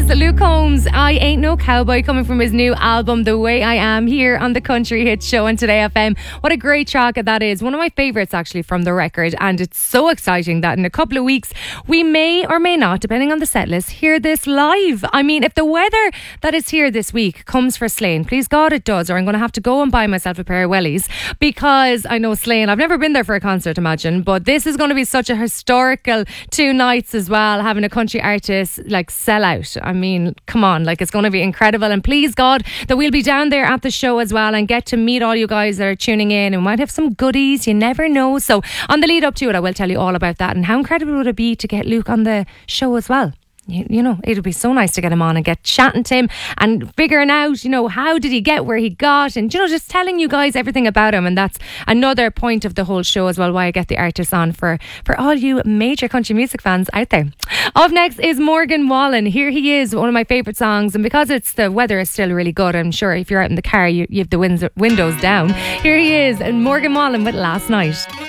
Luke Combs, I Ain't No Cowboy, coming from his new album The Way I Am, here on the Country Hit Show on Today FM. What a great track that is. One of my favourites actually from the record, and it's so exciting that in a couple of weeks we may or may not, depending on the set list, hear this live. I mean, if the weather that is here this week comes for Slane, please God it does, or I'm going to have to go and buy myself a pair of wellies, because I know Slane, I've never been there for a concert, imagine, but this is going to be such a historical 2 nights as well, having a country artist like sell out. I mean, come on, like, it's going to be incredible, and please God that we'll be down there at the show as well and get to meet all you guys that are tuning in, and might have some goodies, you never know. So on the lead up to it, I will tell you all about that, and how incredible would it be to get Luke on the show as well. You know, it would be so nice to get him on and get chatting to him and figuring out, you know, how did he get where he got, and, you know, just telling you guys everything about him. And that's another point of the whole show as well, why I get the artists on, for all you major country music fans out there. Up next is Morgan Wallen. Here he is, one of my favourite songs, and because the weather is still really good, I'm sure if you're out in the car you have the windows down. Here he is, and Morgan Wallen with Last Night.